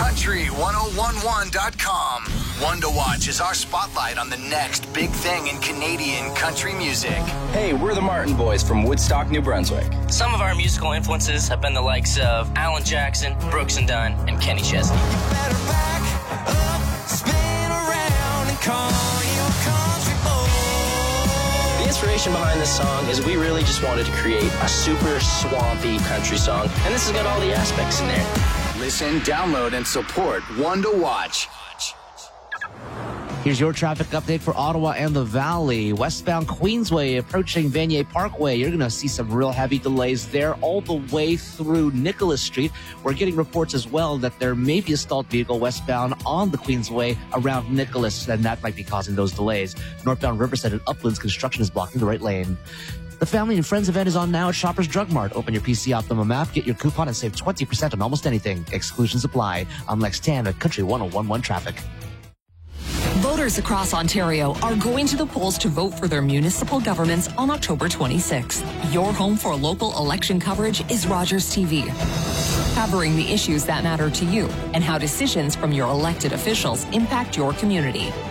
Country1011.com. One to Watch is our spotlight on the next big thing in Canadian country music. Hey, we're the Martin Boys from Woodstock, New Brunswick. Some of our musical influences have been the likes of Alan Jackson, Brooks and Dunn, and Kenny Chesney. The inspiration behind this song is we really just wanted to create a super swampy country song, and this has got all the aspects in there. Listen, download, and support One to Watch. Here's your traffic update for Ottawa and the Valley. Westbound Queensway approaching Vanier Parkway. You're going to see some real heavy delays there all the way through Nicholas Street. We're getting reports as well that there may be a stalled vehicle westbound on the Queensway around Nicholas, and that might be causing those delays. Northbound Riverside and Uplands, construction is blocking the right lane. The Family and Friends event is on now at Shoppers Drug Mart. Open your PC Optimum app, get your coupon, and save 20% on almost anything. Exclusions apply. I'm Lex Tan at Country 1011 Traffic. Voters across Ontario are going to the polls to vote for their municipal governments on October 26th. Your home for local election coverage is Rogers TV, covering the issues that matter to you and how decisions from your elected officials impact your community.